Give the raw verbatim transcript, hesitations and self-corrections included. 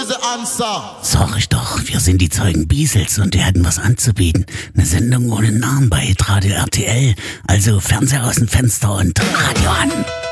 is the answer. Sag ich doch, wir sind die Zeugen Biesels und wir hätten was anzubieten. Eine Sendung ohne Namen bei Radio R T L. Also Fernseher aus dem Fenster und Radio an.